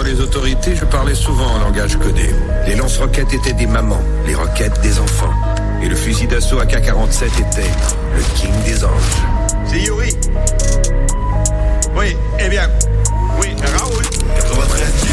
les autorités, je parlais souvent en langage codé. Les lance-roquettes étaient des mamans, les roquettes des enfants. Et le fusil d'assaut AK-47 était le king des anges. C'est Yuri.